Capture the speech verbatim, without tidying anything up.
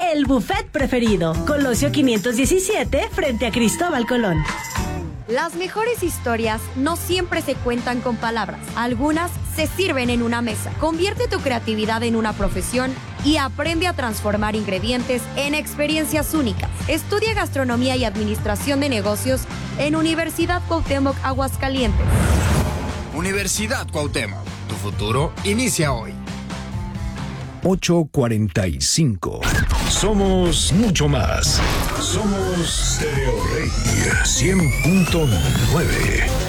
el buffet preferido. Colosio quinientos diecisiete, frente a Cristóbal Colón. Las mejores historias no siempre se cuentan con palabras. Algunas se sirven en una mesa. Convierte tu creatividad en una profesión y aprende a transformar ingredientes en experiencias únicas. Estudia gastronomía y administración de negocios en Universidad Cuauhtémoc, Aguascalientes. Universidad Cuauhtémoc, tu futuro inicia hoy. ocho cuarenta y cinco. Somos mucho más. Somos Stereo Rey cien punto nueve.